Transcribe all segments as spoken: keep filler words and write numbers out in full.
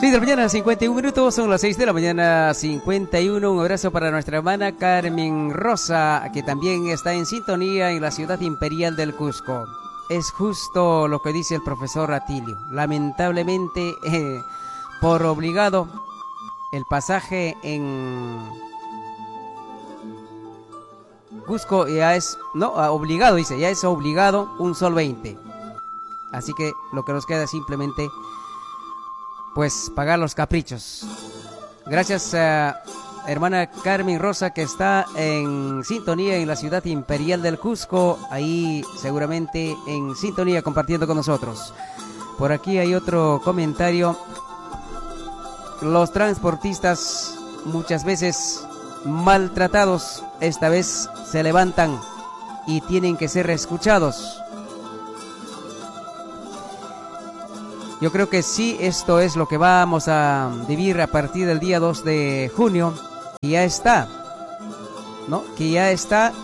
seis de la mañana, cincuenta y un minutos, son las seis de la mañana, cincuenta y uno. Un abrazo para nuestra hermana Carmen Rosa, que también está en sintonía en la ciudad imperial del Cusco. Es justo lo que dice el profesor Atilio. Lamentablemente, eh, por obligado, el pasaje en Cusco ya es, no, obligado, dice, ya es obligado un sol veinte. Así que lo que nos queda es simplemente, pues, pagar los caprichos. Gracias a hermana Carmen Rosa, que está en sintonía en la ciudad imperial del Cusco, ahí seguramente en sintonía compartiendo con nosotros. Por aquí hay otro comentario. Los transportistas muchas veces maltratados, esta vez se levantan y tienen que ser escuchados. Yo creo que sí, esto es lo que vamos a vivir a partir del día dos de junio. Y ya está, ¿no? Que ya está,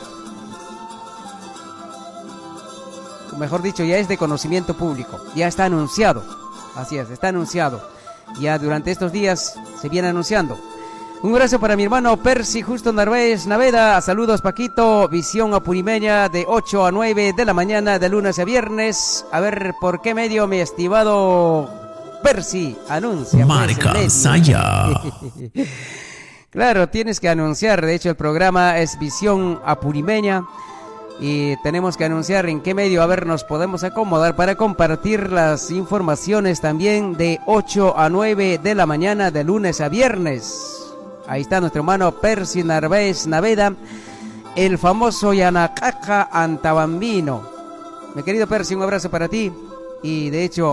mejor dicho, ya es de conocimiento público. Ya está anunciado. Así es, está anunciado. Ya durante estos días se viene anunciando. Un abrazo para mi hermano Percy Justo Narváez Naveda. Saludos, Paquito. Visión apurimeña de ocho a nueve de la mañana, de lunes a viernes. A ver, ¿por qué medio, mi estimado Percy? Anuncia. Marca Saya. Claro, tienes que anunciar. De hecho, el programa es Visión apurimeña. Y tenemos que anunciar en qué medio, a ver, nos podemos acomodar para compartir las informaciones también de ocho a nueve de la mañana, de lunes a viernes. Ahí está nuestro hermano Percy Narváez Naveda, el famoso Yanacaca Antabambino. Mi querido Percy, un abrazo para ti. Y de hecho,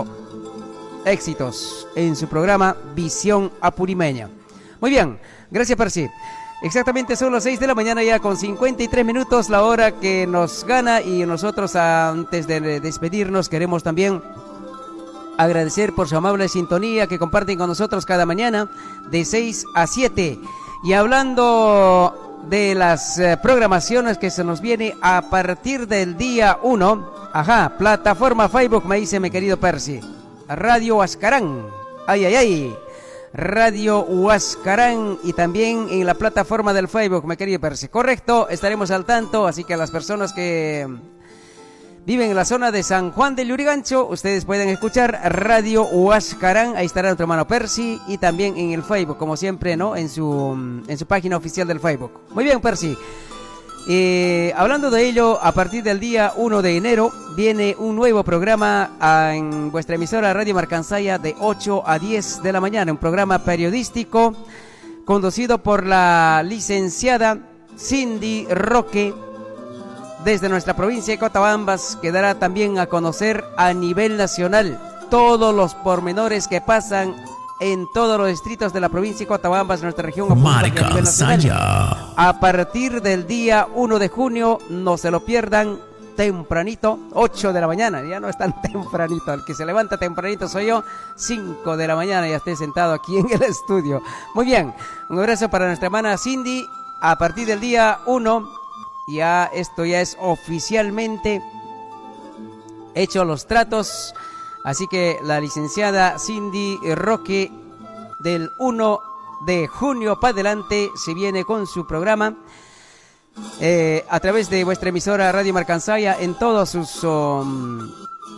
éxitos en su programa Visión Apurimeña. Muy bien, gracias, Percy. Exactamente son las seis de la mañana ya con cincuenta y tres minutos, la hora que nos gana. Y nosotros, antes de despedirnos, queremos también agradecer por su amable sintonía que comparten con nosotros cada mañana de seis a siete. Y hablando de las eh, programaciones que se nos viene a partir del día uno, ajá, plataforma Facebook, me dice mi querido Percy, Radio Huascarán, ay, ay, ay, Radio Huascarán, y también en la plataforma del Facebook, mi querido Percy. Correcto, estaremos al tanto, así que a las personas que viven en la zona de San Juan de Lurigancho, ustedes pueden escuchar Radio Huascarán. Ahí estará nuestro hermano Percy, y también en el Facebook, como siempre, ¿no? En su, en su página oficial del Facebook. Muy bien, Percy. Eh, hablando de ello, a partir del día uno de enero viene un nuevo programa a, en vuestra emisora Radio Marcansaya de ocho a diez de la mañana. Un programa periodístico conducido por la licenciada Cindy Roque, desde nuestra provincia de Cotabambas, que dará también a conocer a nivel nacional todos los pormenores que pasan en todos los distritos de la provincia de Cotabambas, nuestra región. Marca Saya. A partir del día uno de junio, no se lo pierdan, tempranito, ocho de la mañana, ya no es tan tempranito, el que se levanta tempranito soy yo, cinco de la mañana, ya estoy sentado aquí en el estudio. Muy bien, un abrazo para nuestra hermana Cindy. A partir del día uno, ya esto ya es oficialmente hecho los tratos, así que la licenciada Cindy Roque del uno de junio para adelante se viene con su programa eh, a través de vuestra emisora Radio Marcansaya en todos sus um,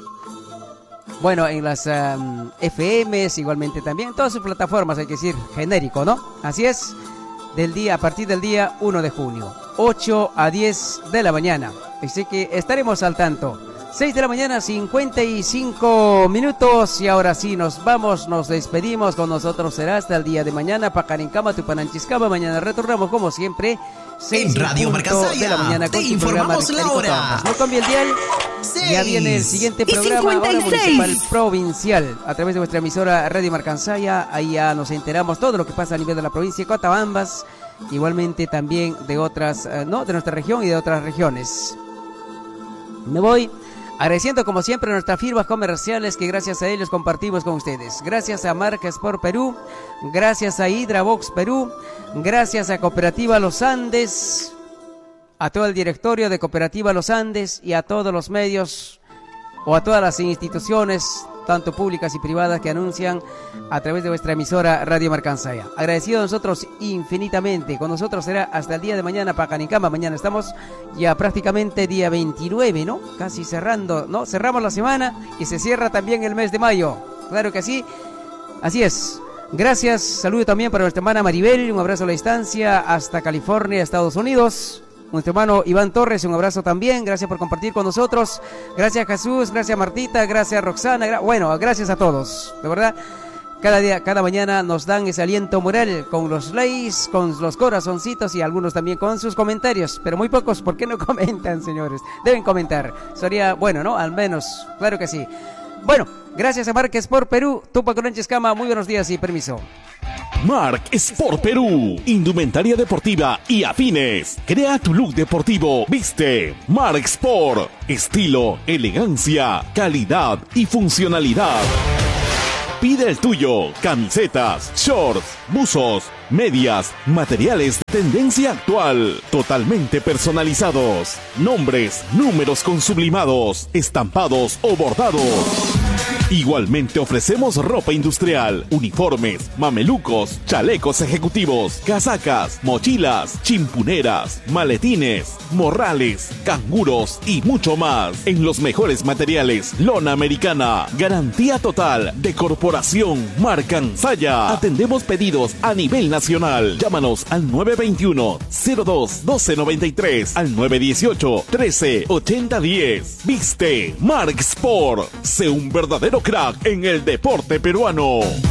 bueno, en las um, F Ms, igualmente también en todas sus plataformas, hay que decir genérico, ¿no? Así es, del día, a partir del día uno de junio, ocho a diez de la mañana. Así que estaremos al tanto. seis de la mañana, cincuenta y cinco minutos. Y ahora sí, nos vamos, nos despedimos. Con nosotros será hasta el día de mañana. Pacarincama, Tupananchiscama. Mañana retornamos como siempre. En Radio Marcansaya de la mañana con te informamos la hora. No cambie el dial. Ya viene el siguiente programa, Hora Municipal Provincial, a través de vuestra emisora Radio Marcansaya. Ahí ya nos enteramos todo lo que pasa a nivel de la provincia de Cotabambas, igualmente también de otras, uh, no, de nuestra región y de otras regiones. Me voy agradeciendo como siempre a nuestras firmas comerciales, que gracias a ellos compartimos con ustedes. Gracias a Marca Sport Perú, gracias a Hidrabox Perú, gracias a Cooperativa Los Andes, a todo el directorio de Cooperativa Los Andes y a todos los medios o a todas las instituciones tanto públicas y privadas, que anuncian a través de vuestra emisora Radio Marcansaya. Agradecido a nosotros infinitamente. Con nosotros será hasta el día de mañana, Pacanicama. Mañana estamos ya prácticamente día veintinueve, ¿no? Casi cerrando, ¿no? Cerramos la semana y se cierra también el mes de mayo. Claro que sí. Así es. Gracias. Saludo también para nuestra hermana Maribel. Un abrazo a la distancia hasta California, Estados Unidos. Nuestro hermano Iván Torres, un abrazo también. Gracias por compartir con nosotros. Gracias Jesús, gracias Martita, gracias Roxana. Gra bueno, gracias a todos. De verdad, cada día, cada mañana nos dan ese aliento moral con los likes, con los corazoncitos y algunos también con sus comentarios. Pero muy pocos, ¿por qué no comentan, señores? Deben comentar. Sería bueno, ¿no? Al menos, claro que sí. Bueno, gracias a Mark Sport Perú, Tupac Orange Escama. Muy buenos días y permiso. Mark Sport Perú, indumentaria deportiva y afines. Crea tu look deportivo, viste Mark Sport. Estilo, elegancia, calidad y funcionalidad. Pide el tuyo, camisetas, shorts, buzos, medias, materiales de tendencia actual, totalmente personalizados. Nombres, números con sublimados, estampados o bordados. Igualmente ofrecemos ropa industrial, uniformes, mamelucos, chalecos ejecutivos, casacas, mochilas, chimpuneras, maletines, morrales, canguros y mucho más. En los mejores materiales, lona americana, garantía total de Corporación Marcansaya. Atendemos pedidos a nivel nacional. Llámanos al nueve veintiuno, cero dos, doce noventa y tres, al nueve dieciocho, trece ochenta diez. Viste Mark Sport. Sé un verdadero crack en el deporte peruano.